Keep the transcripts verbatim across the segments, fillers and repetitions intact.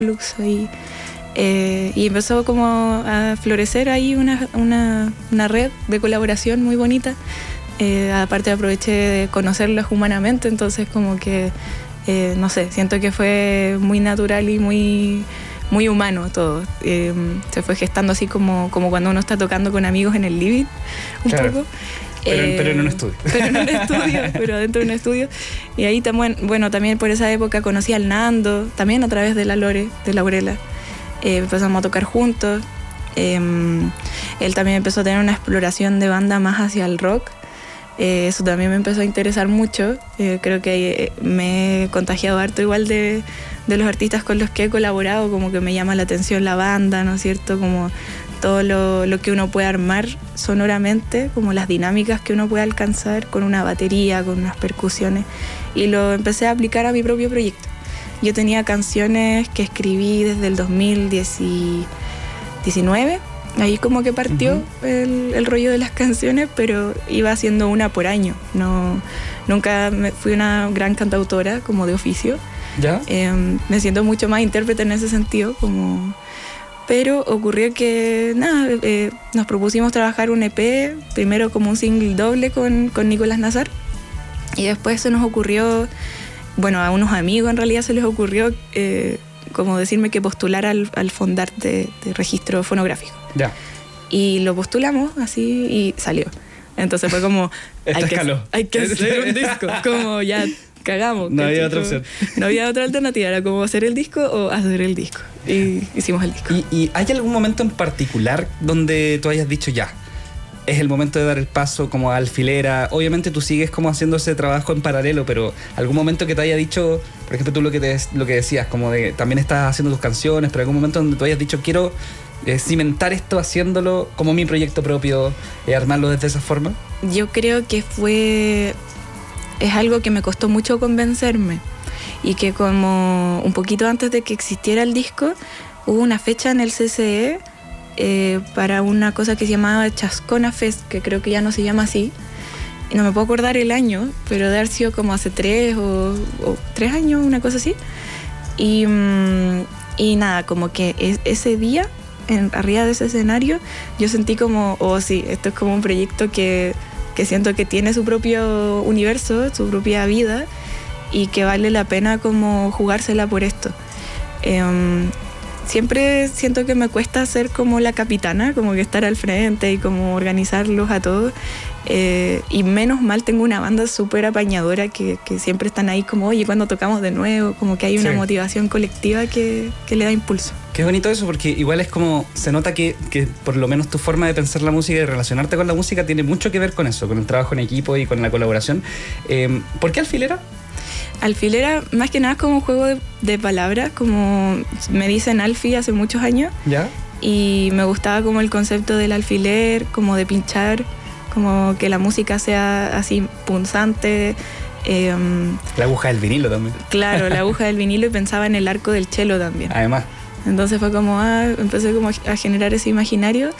Lux ahí. Eh, y empezó como a florecer ahí una, una, una red de colaboración muy bonita. Eh, aparte aproveché de conocerlos humanamente, entonces como que, eh, no sé, siento que fue muy natural y muy, muy humano todo. Eh, se fue gestando así como, como cuando uno está tocando con amigos en el living, un claro. poco. Pero, eh, pero en un estudio. Pero en un estudio, pero dentro de un estudio. Y ahí también, bueno, también por esa época conocí al Nando, también a través de la Lore, de Laurela. Eh, empezamos a tocar juntos. Eh, él también empezó a tener una exploración de banda más hacia el rock. Eh, eso también me empezó a interesar mucho. Eh, creo que me he contagiado harto igual de, de los artistas con los que he colaborado, como que me llama la atención la banda, ¿no es cierto? Como todo lo, lo que uno puede armar sonoramente, como las dinámicas que uno puede alcanzar con una batería, con unas percusiones. Y lo empecé a aplicar a mi propio proyecto. Yo tenía canciones que escribí desde el dos mil diecinueve. Ahí como que partió uh-huh. el, el rollo de las canciones, pero iba haciendo una por año. No, nunca me, fui una gran cantautora como de oficio. ¿Ya? Eh, me siento mucho más intérprete en ese sentido, como... pero ocurrió que nada, eh, nos propusimos trabajar un E P, primero como un single doble con, con Nicolás Nazar, y después se nos ocurrió, bueno, a unos amigos en realidad se les ocurrió eh, como decirme que postulara al, al Fondart de, de registro fonográfico. Ya. Y lo postulamos así y salió. Entonces fue como, hay que, hay que hacer un disco, como ya cagamos. No había otra opción. No había otra alternativa, era como hacer el disco o hacer el disco. Y hicimos el disco. ¿Y, y hay algún momento en particular donde tú hayas dicho ya, es el momento de dar el paso como a Alfilera? Obviamente tú sigues como haciendo ese trabajo en paralelo, pero algún momento que te haya dicho, por ejemplo tú lo que, te, lo que decías, como de también estás haciendo tus canciones, pero algún momento donde tú hayas dicho quiero eh, cimentar esto haciéndolo como mi proyecto propio, eh, armarlo desde esa forma. Yo creo que fue... es algo que me costó mucho convencerme y que como un poquito antes de que existiera el disco hubo una fecha en el C C E eh, para una cosa que se llamaba Chascona Fest, que creo que ya no se llama así, y no me puedo acordar el año, pero de haber sido como hace tres o, o tres años, una cosa así. Y, y nada, como que es, ese día en, arriba de ese escenario yo sentí como, oh sí, esto es como un proyecto que que siento que tiene su propio universo, su propia vida, y que vale la pena como jugársela por esto. Eh, siempre siento que me cuesta ser como la capitana, como que estar al frente y como organizarlos a todos, eh, y menos mal tengo una banda súper apañadora que, que siempre están ahí como, oye, ¿cuándo tocamos de nuevo? Como que hay una sí. motivación colectiva que, que le da impulso. Qué bonito eso, porque igual es como, se nota que, que por lo menos tu forma de pensar la música y relacionarte con la música tiene mucho que ver con eso, con el trabajo en equipo y con la colaboración. Eh, ¿Por qué Alfilera? Alfilera, más que nada es como un juego de, de palabras, como me dicen Alfi hace muchos años. ¿Ya? Y me gustaba como el concepto del alfiler, como de pinchar, como que la música sea así punzante. Eh, la aguja del vinilo también. Claro, la aguja del vinilo, y pensaba en el arco del cello también. Además. Entonces fue como, ah, empecé como a generar ese imaginario.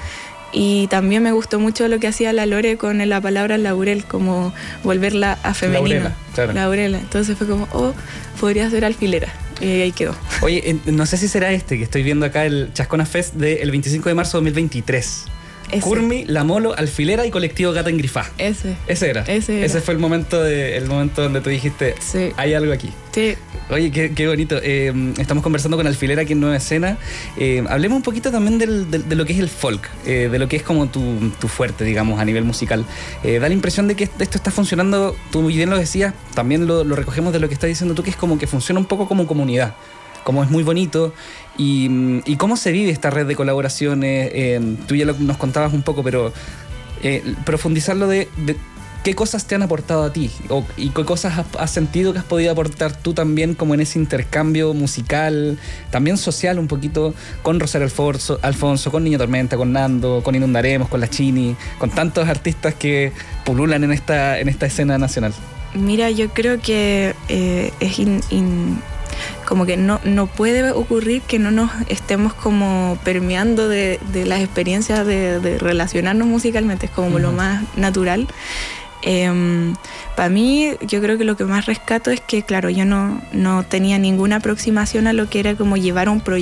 Y también me gustó mucho lo que hacía la Lore con la palabra laurel, como volverla a femenino. Laurela, claro. Laurela. Entonces fue como, oh, podría ser alfilera. Y ahí quedó. Oye, no sé si será este que estoy viendo acá, el Chascona Fest del veinticinco de marzo de dos mil veintitrés. Ese. Curmi, La Molo, Alfilera y Colectivo Gata Engrifá. Ese. Ese era. Ese era. Ese fue el momento, de, el momento donde tú dijiste, sí. hay algo aquí. Sí. Oye, qué, qué bonito. Eh, estamos conversando con Alfilera aquí en Nueva Escena. Eh, hablemos un poquito también del, de, de lo que es el folk, eh, de lo que es como tu, tu fuerte, digamos, a nivel musical. Eh, da la impresión de que esto está funcionando, tú bien lo decías, también lo, lo recogemos de lo que estás diciendo tú, que es como que funciona un poco como comunidad. Como es muy bonito, y, y cómo se vive esta red de colaboraciones. Eh, tú ya lo, nos contabas un poco, pero eh, profundizarlo de, de qué cosas te han aportado a ti, o, y qué cosas has, has sentido que has podido aportar tú también como en ese intercambio musical, también social un poquito, con Rosario Alfonso, Alfonso, con Niño Tormenta, con Nando, con Inundaremos, con La Chini, con tantos artistas que pululan en esta, en esta escena nacional. Mira, yo creo que eh, es in, in, como que no, no puede ocurrir que no nos estemos como permeando de, de las experiencias de, de relacionarnos musicalmente, es como uh-huh. lo más natural. Eh, para mí, yo creo que lo que más rescato es que, claro, yo no, no tenía ninguna aproximación a lo que era como llevar un proyecto